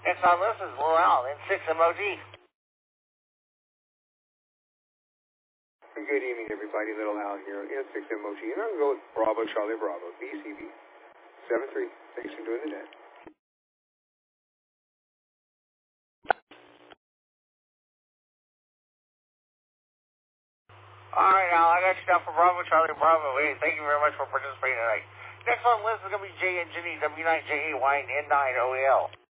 Next on the list is Little Al, N6MOG. Good evening, everybody. Little Al here, N6MOG. And I'm going to go with Bravo, Charlie Bravo, BCB 73. Thanks for doing the net. All right, Al, I got you down for Bravo, Charlie Bravo. Hey, thank you very much for participating tonight. Next on the list is going to be J and Ginny, W9JAY, N9OAL.